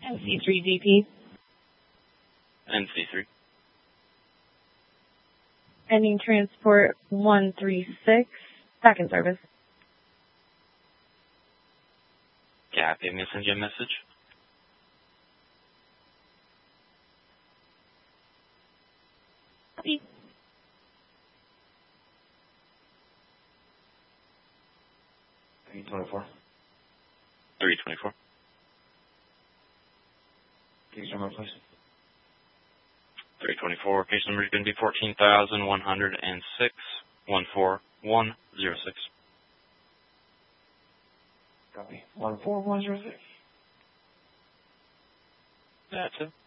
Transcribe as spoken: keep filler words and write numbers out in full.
N C three D P. N C three. Ending transport one three six. Back in service. Copy. I'm going to send you a message. Copy. three twenty-four. three twenty-four. Case number, please. three twenty-four. Case number is going to be fourteen thousand one hundred six, one four one zero six. Copy. one four one zero six. That's it.